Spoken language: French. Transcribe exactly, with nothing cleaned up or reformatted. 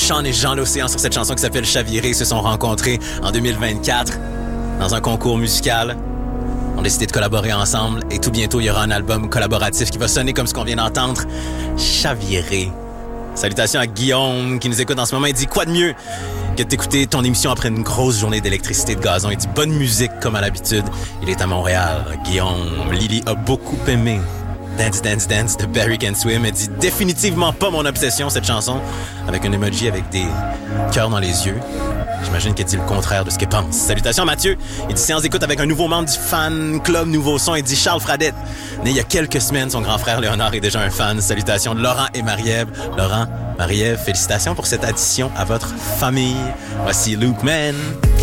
Sean et Jean L'Océan sur cette chanson qui s'appelle Chaviré. Ils se sont rencontrés en deux mille vingt-quatre dans un concours musical. On a décidé de collaborer ensemble et tout bientôt, il y aura un album collaboratif qui va sonner comme ce qu'on vient d'entendre. Chaviré. Salutations à Guillaume qui nous écoute en ce moment. Il dit quoi de mieux que de t'écouter ton émission après une grosse journée d'électricité de gazon. Il dit bonne musique comme à l'habitude. Il est à Montréal. Guillaume, Lily a beaucoup aimé Dance Dance Dance de Barry Can Swim. Elle dit définitivement pas mon obsession cette chanson, avec un emoji avec des cœurs dans les yeux. J'imagine qu'elle dit le contraire de ce qu'elle pense. Salutations à Mathieu. Il dit séance d'écoute avec un nouveau membre du fan club Nouveau Son. Il dit Charles Fradette. Né il y a quelques semaines, son grand frère Léonard est déjà un fan. Salutations de Laurent et Marie-Ève. Laurent, Marie-Ève, félicitations pour cette addition à votre famille. Voici Luke Man.